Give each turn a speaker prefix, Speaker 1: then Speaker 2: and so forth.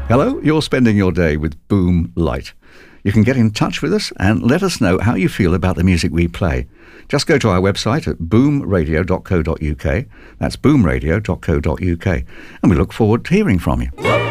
Speaker 1: Hello, you're spending your day with Boom Light. You can get in touch with us and let us know how you feel about the music we play. Just go to our website at boomradio.co.uk. That's boomradio.co.uk. And we look forward to hearing from you.